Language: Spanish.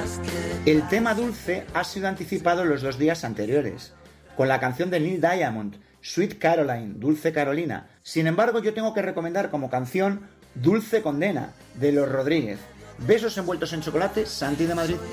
El tema dulce ha sido anticipado los 2 días anteriores, con la canción de Neil Diamond, Sweet Caroline, Dulce Carolina. Sin embargo, yo tengo que recomendar como canción Dulce Condena, de Los Rodríguez. Besos envueltos en chocolate, Santi de Madrid.